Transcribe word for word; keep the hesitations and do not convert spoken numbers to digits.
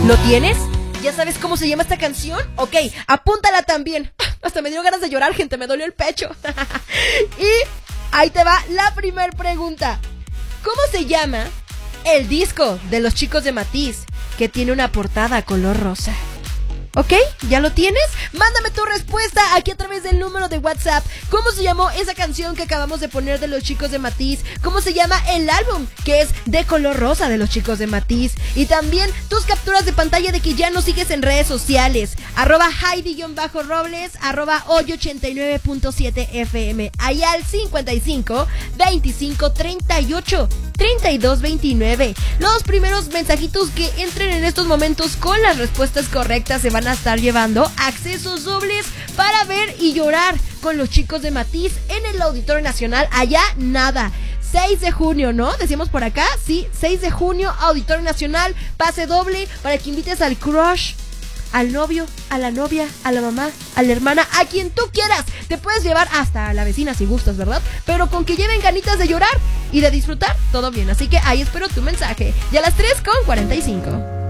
¿Lo tienes? ¿Ya sabes cómo se llama esta canción? Ok, apúntala también. Hasta me dio ganas de llorar, gente, me dolió el pecho. Y ahí te va la primer pregunta. ¿Cómo se llama el disco de los Chicos de Matiz que tiene una portada color rosa? ¿Ok? ¿Ya lo tienes? Mándame tu respuesta aquí a través del número de WhatsApp. ¿Cómo se llamó esa canción que acabamos de poner de los Chicos de Matiz? ¿Cómo se llama el álbum que es de color rosa de los Chicos de Matiz? Y también tus capturas de pantalla de que ya nos sigues en redes sociales. Arroba Heidi-Robles, arroba hoy ochenta y nueve punto siete F M. Allá al cincuenta y cinco, veinticinco, treinta y ocho, treinta y dos, veintinueve. Los primeros mensajitos que entren en estos momentos con las respuestas correctas se van a estar llevando accesos dobles para ver y llorar con los Chicos de Matiz en el Auditorio Nacional. Allá nada. seis de junio, ¿no? Decimos por acá, sí, seis de junio, Auditorio Nacional, pase doble para que invites al crush, al novio, a la novia, a la mamá, a la hermana, a quien tú quieras. Te puedes llevar hasta a la vecina si gustas, ¿verdad? Pero con que lleven ganitas de llorar y de disfrutar, todo bien. Así que ahí espero tu mensaje. Ya a las tres con cuarenta y cinco.